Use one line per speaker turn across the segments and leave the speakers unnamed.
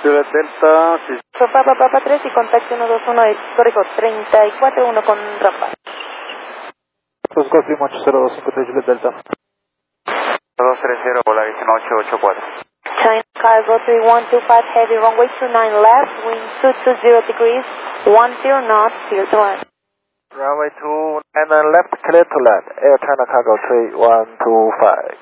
Ciudad Delta, sí.
Papa 3 y contacto 121, corrijo, 34-1 con rampa.
Pues confirmo 8025 Juliet Delta.
230, Polaris 1884.
China Cargo 3125, heavy runway 29 left, wind 220 degrees, 10 knots, clear to land.
Runway 29 left, clear to land. Air China Cargo 3125.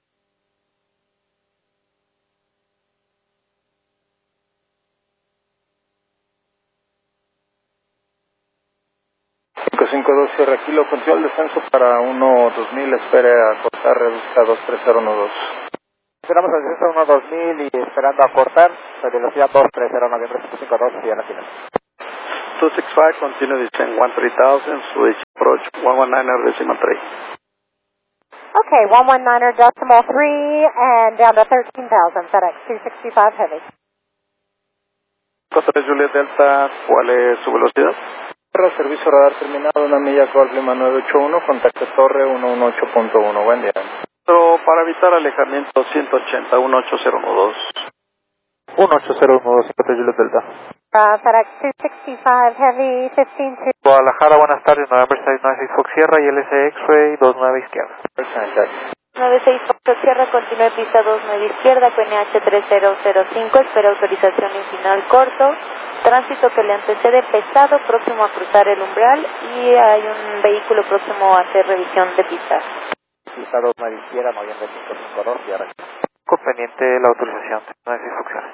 Sierra Kilo, control descenso para 1-2000, espere a cortar, reduzca 23012.
Esperamos el descenso 1-2000 y esperando a cortar, velocidad 230 noviembre 552 y a la final.
265, continue descent 13000, switch approach 119er decimal 3.
Okay, 119er decimal 3 and down to 13,000, FedEx 265 heavy.
Costa de Juliet Delta, ¿cuál es su velocidad?
Servicio radar terminado, una milla Golf Lima 981, contacto torre 118.1, buen día.
Para evitar alejamiento 180, 18012.
18012, Juliet Delta.
FedEx 265 heavy, 15-2.
Guadalajara, buenas tardes, November 696 Fox Sierra y LS X-Ray 29 izquierda.
968 Sierra, continúe pista 29 izquierda, PNH 3005, espera autorización en final corto, tránsito que le antecede pesado, próximo a cruzar el umbral y hay un vehículo próximo a hacer revisión de pista.
Pista 29 izquierda, noviembre 552 y ahora. Conveniente la autorización, 96 Fox Sierra.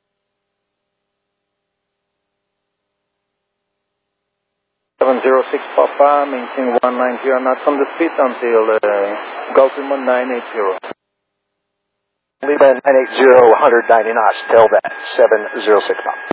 706 Papa, maintain 190 knots on the speed until Gulf Lima 980.
Lima 980, 190 knots, tell that 706 Papa.